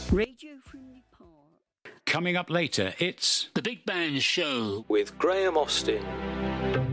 Radio from the Park. Coming up later, it's The Big Band Show with Graham Austin.